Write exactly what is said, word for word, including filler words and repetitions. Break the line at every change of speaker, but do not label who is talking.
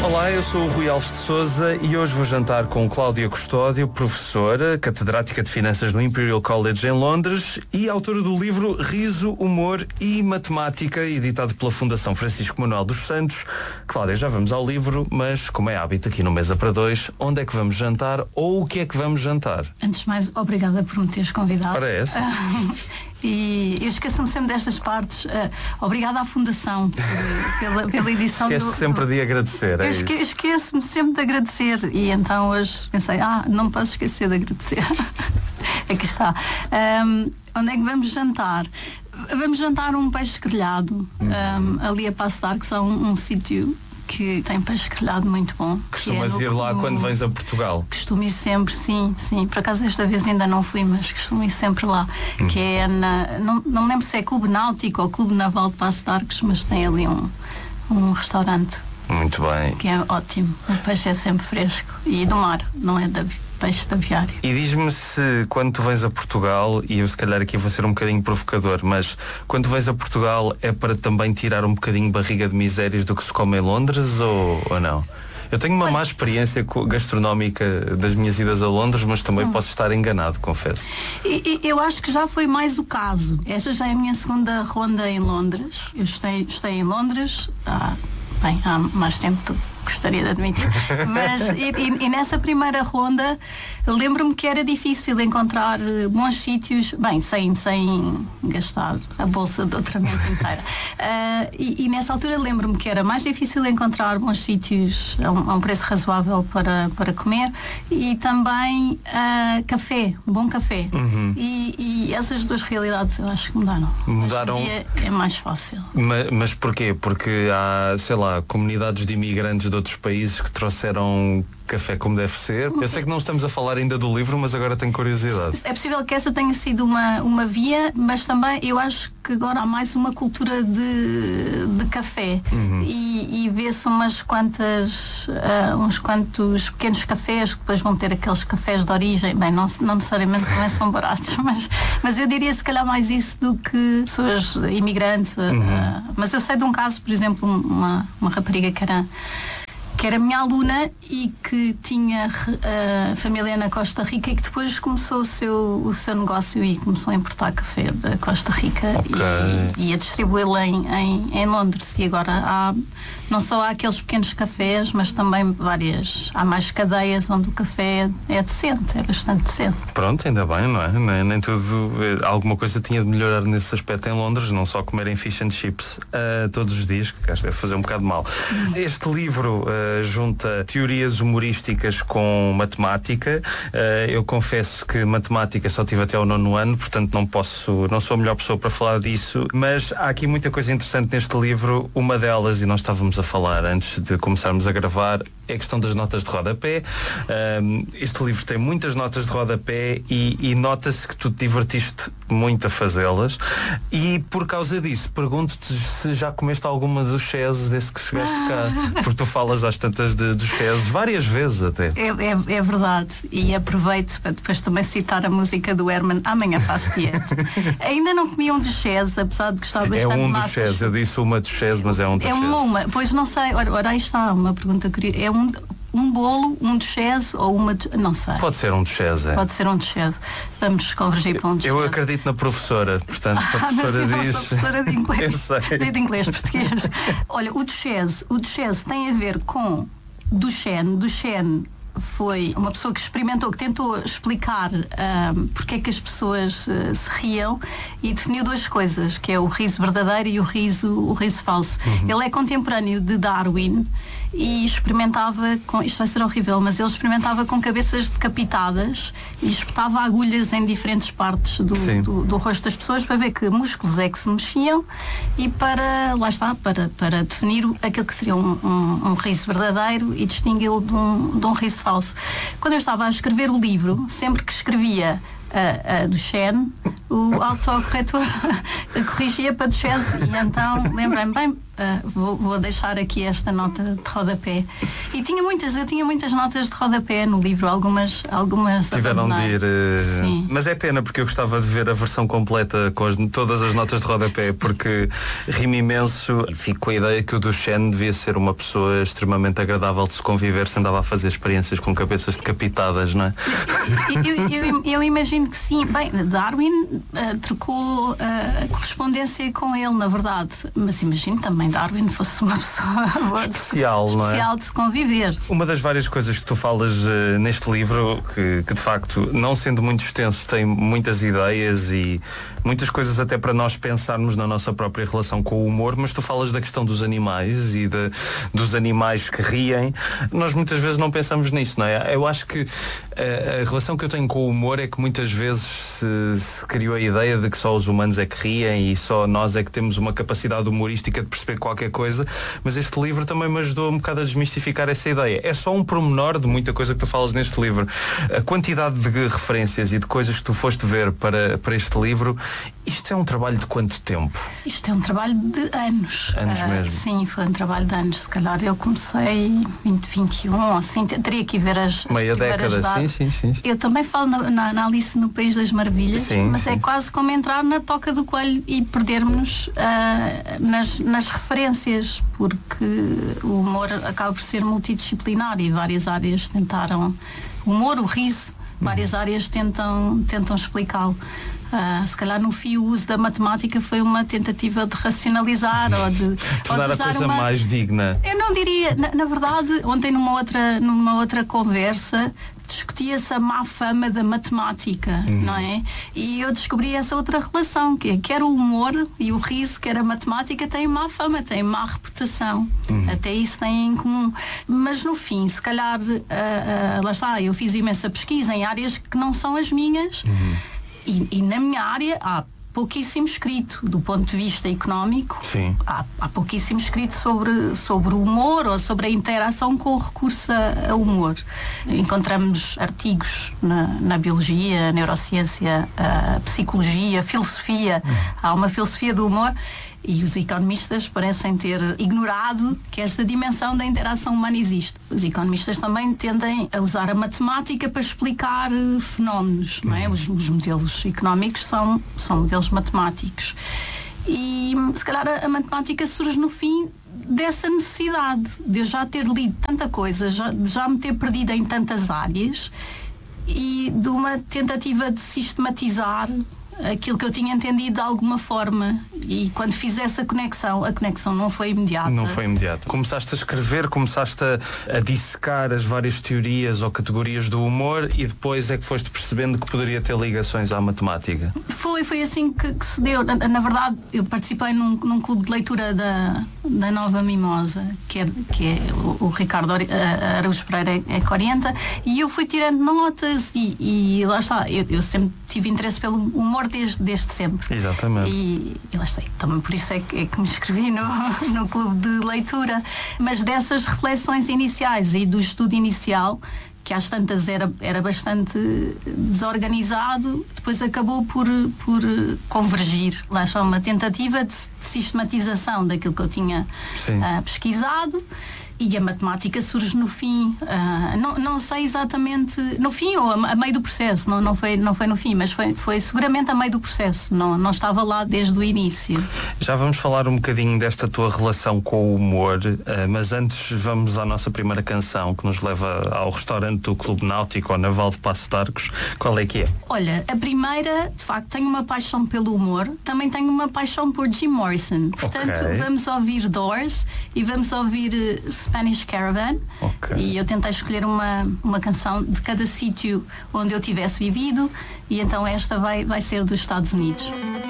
Olá, eu sou o Rui Alves de Sousa e hoje vou jantar com Cláudia Custódio, professora, catedrática de Finanças no Imperial College em Londres e autora do livro Riso, Humor e Matemática, editado pela Fundação Francisco Manuel dos Santos. Cláudia, já vamos ao livro, mas como é hábito aqui no Mesa para Dois, onde é que vamos jantar ou o que é que vamos jantar?
Antes de mais, obrigada por me teres convidado.
Para essa.
E eu esqueço-me sempre destas partes. Uh, obrigada à Fundação por, pela, pela edição.
Esquece
do...
sempre de agradecer. É
eu esque, esqueço-me sempre de agradecer. E então hoje pensei, ah, não posso esquecer de agradecer. Aqui está. Um, onde é que vamos jantar? Vamos jantar um peixe grelhado. Um, ali a Passo de Arcos há um, um sítio que tem peixe grelhado muito bom.
Costumas é ir lá no... quando vens a Portugal?
Costumo ir sempre, sim, sim. Por acaso desta vez ainda não fui, mas costumo ir sempre lá. Hum. Que é na... Não, não me lembro se é Clube Náutico ou Clube Naval de Passo de Arcos, mas tem ali um, um restaurante.
Muito bem.
Que é ótimo. O peixe é sempre fresco. E do mar, não é da peixe de aviário.
E diz-me se quando tu vens a Portugal, e eu se calhar aqui vou ser um bocadinho provocador, mas quando tu vens a Portugal é para também tirar um bocadinho barriga de misérias do que se come em Londres ou, ou não? Eu tenho uma Olha. má experiência gastronómica das minhas idas a Londres, mas também hum. posso estar enganado, confesso.
E, e, eu acho que já foi mais o caso. Esta já é a minha segunda ronda em Londres. Eu estei, estei em Londres há, bem, há mais tempo do gostaria de admitir, mas e, e, e nessa primeira ronda lembro-me que era difícil encontrar bons sítios, bem, sem, sem gastar a bolsa de outra mente inteira. Uh, e, e nessa altura lembro-me que era mais difícil encontrar bons sítios a um, a um preço razoável para, para comer e também uh, café, bom café. Uhum. E, e essas duas realidades eu acho que mudaram.
Mudaram.
Hoje em dia é mais fácil.
Mas, mas porquê? Porque há, sei lá, comunidades de imigrantes de outros países que trouxeram café como deve ser. Eu sei que não estamos a falar ainda do livro, mas agora tenho curiosidade.
É possível que essa tenha sido uma, uma via, mas também eu acho que agora há mais uma cultura de, de café. Uhum. E, e vê-se umas quantas uh, uns quantos pequenos cafés que depois vão ter aqueles cafés de origem. Bem, não, não necessariamente também são baratos, mas, mas eu diria se calhar mais isso do que pessoas imigrantes. Uhum. Uh, mas eu sei de um caso, por exemplo, uma, uma rapariga que era que era minha aluna e que tinha a uh, família na Costa Rica e que depois começou o seu, o seu negócio e começou a importar café da Costa Rica okay. e, e a distribuí-lo em, em, em Londres. E agora há, não só há aqueles pequenos cafés, mas também várias, há mais cadeias onde o café é decente, é bastante decente.
Pronto, ainda bem, não é? Nem, nem tudo, alguma coisa tinha de melhorar nesse aspecto em Londres, não só comerem fish and chips uh, todos os dias, que acho que deve fazer um bocado mal. Hum. Este livro uh, junta teorias humorísticas com matemática. Uh, eu confesso que matemática só tive até ao nono ano, portanto não posso, não sou a melhor pessoa para falar disso, mas há aqui muita coisa interessante neste livro. Uma delas, e nós estávamos a falar antes de começarmos a gravar, é a questão das notas de rodapé. Uh, este livro tem muitas notas de rodapé e, e nota-se que tu te divertiste muito a fazê-las e por causa disso pergunto-te se já comeste alguma dos chezes desde que chegaste cá, porque tu falas às tantas de, dos chezes várias vezes até.
É, é, é verdade, e aproveito para depois também citar a música do Herman, amanhã faço dieta. Ainda não comi um dos chezes, apesar de gostar bastante de
É um
massas.
dos chezes, eu disse uma dos chezes, mas é um dos
é
chezes.
É uma, pois não sei, ora, ora aí está uma pergunta curiosa, é um um bolo, um duchesse ou uma... não sei.
Pode ser um duchesse, é.
Pode ser um duchesse. Vamos convergir para um duchesse.
Eu acredito na professora, portanto, se a professora
ah,
diz...
A professora de inglês.
Eu sei.
De inglês, português. Olha, o duchesse, o duchesse tem a ver com Duchenne. Duchenne foi uma pessoa que experimentou, que tentou explicar um, porque é que as pessoas uh, se riam e definiu duas coisas, que é o riso verdadeiro e o riso, o riso falso. Uhum. Ele é contemporâneo de Darwin e experimentava com, isto vai ser horrível, mas ele experimentava com cabeças decapitadas e espetava agulhas em diferentes partes do, do, do rosto das pessoas para ver que músculos é que se mexiam e para, lá está, para, para definir aquilo que seria um, um, um riso verdadeiro e distingui-lo de um, de um riso falso. Quando eu estava a escrever o livro, sempre que escrevia a, a Duchenne, o autocorretor corrigia para Duchesse e então lembrei-me, bem, uh, vou, vou deixar aqui esta nota de rodapé. E tinha muitas, eu tinha muitas notas de rodapé no livro, algumas, algumas
tiveram de ir. Uh...
Sim.
Mas é pena, porque eu gostava de ver a versão completa com as, todas as notas de rodapé, porque rimo imenso e fico com a ideia que o Duchenne devia ser uma pessoa extremamente agradável de se conviver, se andava a fazer experiências com cabeças decapitadas, não é?
Eu, eu, eu, eu imagino que sim. Bem, Darwin uh, trocou uh, a correspondência com ele, na verdade. Mas imagino também Darwin fosse uma pessoa
especial,
de,
não é?
especial de se conviver.
Uma das várias coisas que tu falas uh, neste livro, que, que de facto, não sendo muito extenso, tem muitas ideias e muitas coisas até para nós pensarmos na nossa própria relação com o humor, mas tu falas da questão dos animais e de, dos animais que riem. Nós muitas vezes não pensamos nisso, não é? Eu acho que a, a relação que eu tenho com o humor é que muitas vezes se, se criou a ideia de que só os humanos é que riem e só nós é que temos uma capacidade humorística de perceber qualquer coisa, mas este livro também me ajudou um bocado a desmistificar essa ideia. É só um pormenor de muita coisa que tu falas neste livro. A quantidade de referências e de coisas que tu foste ver para, para este livro, isto é um trabalho de quanto tempo?
Isto é um trabalho de anos.
Anos
uh,
mesmo?
Sim, foi um trabalho de anos. Se calhar eu comecei em vinte, vinte e um, assim, teria que ir ver as
meia década, sim, sim, sim.
Eu também falo na, na, na Alice no País das Maravilhas,
sim,
mas
sim.
É quase como entrar na toca do coelho e perdermos uh, nas, nas referências, porque o humor acaba por ser multidisciplinar e várias áreas tentaram, o humor, o riso, várias uhum. áreas tentam, tentam explicá-lo. Uh, se calhar no fim o uso da matemática foi uma tentativa de racionalizar ou de
tornar
ou de usar
a coisa
uma...
mais digna.
Eu não diria, na, na verdade, ontem numa outra, numa outra conversa discutia-se a má fama da matemática, uhum. não é? E eu descobri essa outra relação, que é quer o humor e o riso, quer a matemática, têm má fama, têm má reputação. Uhum. Até isso têm em comum. Mas no fim, se calhar, uh, uh, lá está, eu fiz imensa pesquisa em áreas que não são as minhas. Uhum. E, e na minha área há pouquíssimo escrito do ponto de vista económico.
Sim.
Há, há pouquíssimo escrito sobre, sobre o humor ou sobre a interação com o recurso a, a humor. Encontramos artigos na, na biologia, neurociência, a psicologia, filosofia. Hum. Há uma filosofia do humor. E os economistas parecem ter ignorado que esta dimensão da interação humana existe. Os economistas também tendem a usar a matemática para explicar fenómenos, não é? Os, os modelos económicos são, são modelos matemáticos. E se calhar a, a matemática surge no fim dessa necessidade de eu já ter lido tanta coisa, já, de já me ter perdido em tantas áreas e de uma tentativa de sistematizar aquilo que eu tinha entendido de alguma forma. E quando fiz essa conexão, a conexão não foi imediata.
Não foi imediata. Começaste a escrever, começaste a, a dissecar as várias teorias ou categorias do humor e depois é que foste percebendo que poderia ter ligações à matemática.
Foi, foi assim que, que se deu. Na, na verdade, eu participei num, num clube de leitura da, da Nova Mimosa, que é, que é o, o Ricardo Araújo Pereira é que orienta, e eu fui tirando notas e, e lá está, eu, eu sempre tive interesse pelo humor desde, desde sempre.
Exatamente.
E, e lá está, também por isso é que, é que me inscrevi no, no clube de leitura. Mas dessas reflexões iniciais e do estudo inicial, que às tantas era, era bastante desorganizado, depois acabou por, por convergir. Lá está uma tentativa de sistematização daquilo que eu tinha uh, pesquisado. E a matemática surge no fim, uh, não, não sei exatamente, no fim ou a, a meio do processo, não, não, foi, não foi no fim, mas foi, foi seguramente a meio do processo, não, não estava lá desde o início.
Já vamos falar um bocadinho desta tua relação com o humor, uh, mas antes vamos à nossa primeira canção, que nos leva ao restaurante do Clube Náutico, ao Naval de Paços de Arcos. Qual é que é?
Olha, a primeira, de facto, tenho uma paixão pelo humor, também tenho uma paixão por Jim Morrison, portanto
okay.
vamos ouvir Doors e vamos ouvir uh, Spanish Caravan.
Okay.
E eu tentei escolher uma, uma canção de cada sítio onde eu tivesse vivido, e então esta vai, vai ser dos Estados Unidos.